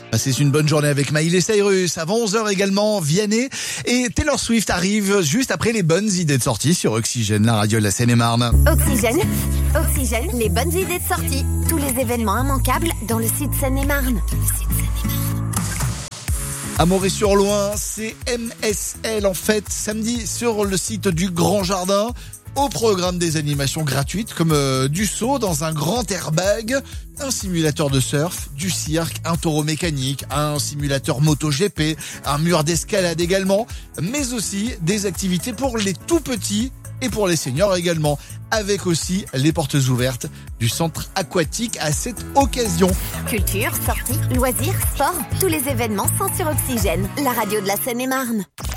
Passez une bonne journée avec Miley Cyrus. Avant 11h également, Vianney et Taylor Swift arrivent juste après les bonnes idées de sortie sur Oxygène, la radio de la Seine-et-Marne. Oxygène, les bonnes idées de sortie. Tous les événements immanquables dans le site Seine-et-Marne. À Moret-sur-Loing, c'est MSL en fait, samedi sur le site du Grand Jardin. Au programme des animations gratuites comme du saut dans un grand airbag, un simulateur de surf, du cirque, un taureau mécanique, un simulateur MotoGP, un mur d'escalade également, mais aussi des activités pour les tout petits et pour les seniors également, avec aussi les portes ouvertes du centre aquatique à cette occasion. Culture, sorties, loisirs, sport, tous les événements sont sur Oxygène, la radio de la Seine-et-Marne.